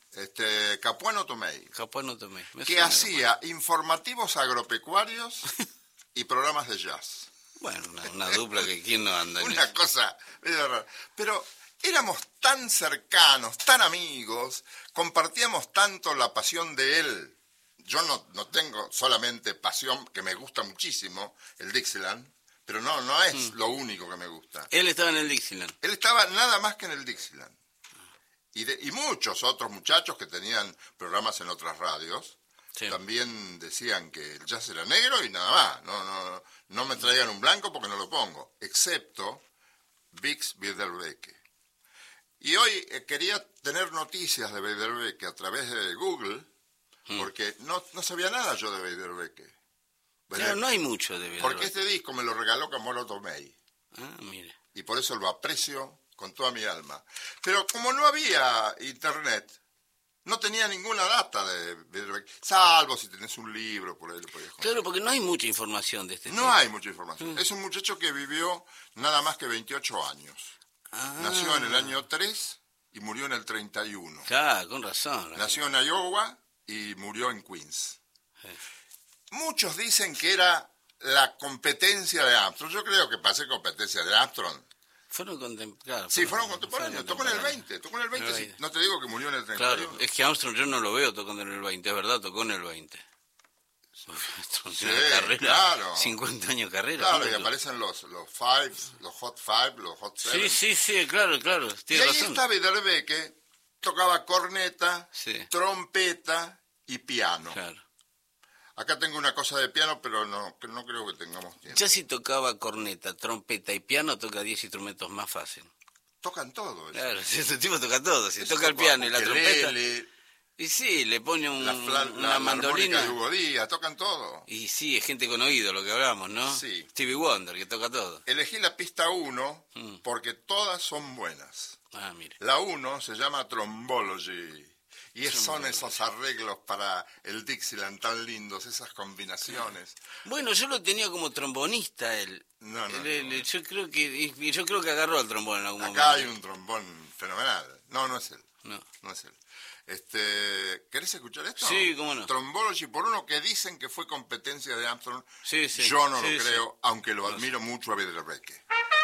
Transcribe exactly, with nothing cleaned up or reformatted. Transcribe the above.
Este, Capuano Tomei. Capuano Tomei. Me que suena, hacía informativos agropecuarios y programas de jazz. Bueno, una, una dupla que quién no anda en Una eso. cosa medio rara. Pero éramos tan cercanos, tan amigos, compartíamos tanto la pasión de él. Yo no, no tengo solamente pasión, que me gusta muchísimo, el Dixieland, pero no, no es Mm. lo único que me gusta. Él estaba en el Dixieland. Él estaba nada más que en el Dixieland. Y, de, y muchos otros muchachos que tenían programas en otras radios, Sí. también decían que el jazz era negro y nada más. No, no, no me traigan un blanco porque no lo pongo. Excepto Bix Beiderbecke. Y hoy eh, quería tener noticias de Beiderbecke a través de Google, Mm. porque no, no sabía nada yo de Beiderbecke. Claro, no hay mucho de verdad. Porque este disco me lo regaló Capuano Tomei. Ah, mire. Y por eso lo aprecio con toda mi alma. Pero como no había internet, no tenía ninguna data de Beiderbecke, salvo si tenés un libro, por ahí lo podías conseguir. Claro, porque no hay mucha información de este No tipo. hay mucha información. Mm. Es un muchacho que vivió nada más que veintiocho años. Ah. Nació en el año tres y murió en el treinta y uno. Claro, con razón. Nació en Iowa y murió en Queens. Sí. Muchos dicen que era la competencia de Armstrong. Yo creo que pasé competencia de Armstrong. Fueron contemporáneos. Sí, fueron contemporáneos. Tocó en el veinte. Tocó en el veinte. En el Sí. veinte. No te digo que murió en el treinta y uno. Claro, es que Armstrong yo no lo veo tocando en el veinte, es verdad, tocó en el veinte. Armstrong Sí, tiene una carrera, claro. cincuenta años de carrera. Claro, ¿no? y aparecen los, los fives, los hot five, los hot seven. Sí, sí, sí, claro, claro, Y tiene ahí razón. está Beiderbecke, tocaba corneta, Sí. trompeta y piano. Claro. Acá tengo una cosa de piano, pero no, que no creo que tengamos tiempo. Ya si tocaba corneta, trompeta y piano, toca diez instrumentos más fácil. Tocan todo. eso. Claro, si este tipo toca todo, si Eso toca el piano y la trompeta. ukelele, Y sí, le pone un, la, fla- la- una la mandolina. armónica de Hugo Díaz, tocan todo. Y sí, es gente con oído lo que hablamos, ¿no? Sí. Stevie Wonder, que toca todo. Elegí la pista uno Mm. porque todas son buenas. Ah, mire. La uno se llama Trombology. Y es- son Trombology. esos arreglos para el Dixieland tan lindos, esas combinaciones. Bueno, yo lo tenía como trombonista él. No, no, Él- él- no. yo creo que y yo creo que agarró al trombón en algún Acá hay momento. un trombón fenomenal. No, no es él. No. No es él. Este, ¿querés escuchar esto? Sí, cómo no. Trombology, por uno que dicen que fue competencia de Armstrong, Sí, sí. yo no Sí, lo sí. creo, aunque lo admiro mucho a Beiderbecke.